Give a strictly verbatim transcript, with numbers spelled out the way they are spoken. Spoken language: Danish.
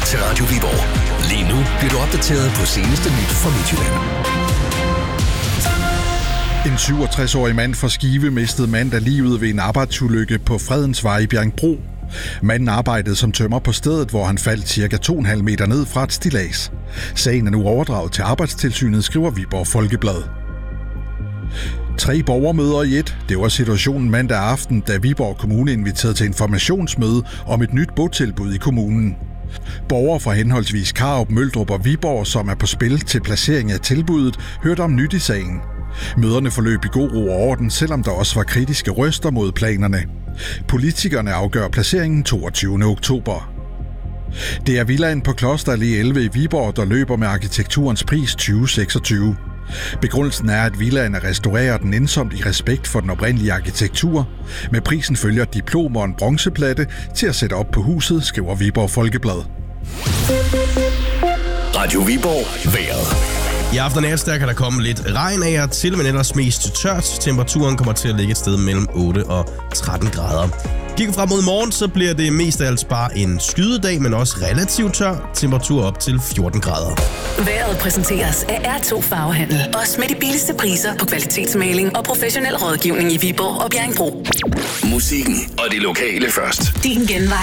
til Radio Viborg. Lige nu bliver du opdateret på seneste nyt fra Midtjylland. En syvogtres-årig mand fra Skive mistede mandag livet ved en arbejdsulykke på Fredensvej i Bjerringbro. Manden arbejdede som tømrer på stedet, hvor han faldt cirka to komma fem meter ned fra et stillads. Sagen er nu overdraget til Arbejdstilsynet, skriver Viborg Folkeblad. Tre borgermøder i et. Det var situationen mandag aften, da Viborg Kommune inviterede til informationsmøde om et nyt botilbud i kommunen. Borgere fra henholdsvis Karup, Møldrup og Viborg, som er på spil til placering af tilbuddet, hørte om nyt i sagen. Møderne forløb i god ro og orden, selvom der også var kritiske røster mod planerne. Politikerne afgør placeringen toogtyvende oktober. Det er villaen på Kloster Allé elleve i Viborg, der løber med arkitekturens pris tyve seksogtyve. Begrundelsen er, at villaen er restaureret nænsomt i respekt for den oprindelige arkitektur. Med prisen følger diplom og en bronzeplatte til at sætte op på huset, skriver Viborg Folkeblad. Radio Viborg vejret. I aften og der kan der komme lidt regn af og til, men ellers mest tørt. Temperaturen kommer til at ligge et sted mellem otte og tretten grader. Kigger frem mod morgen, så bliver det mest af alt bare en skydedag, men også relativt tør. Temperatur op til fjorten grader. Vejret præsenteres af R to Farvehandel. Også med de billigste priser på kvalitetsmaling og professionel rådgivning i Viborg og Bjerringbro. Musikken og det lokale først. Din genvej